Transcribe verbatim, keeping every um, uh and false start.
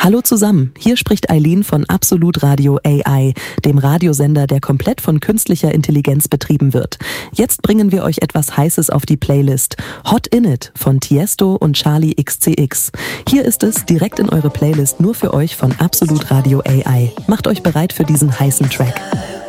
Hallo zusammen, hier spricht Eileen von Absolut Radio A I, dem Radiosender, der komplett von künstlicher Intelligenz betrieben wird. Jetzt bringen wir euch etwas Heißes auf die Playlist. Hot In It von Tiesto und Charlie X C X. Hier ist es direkt in eure Playlist nur für euch von Absolut Radio A I. Macht euch bereit für diesen heißen Track.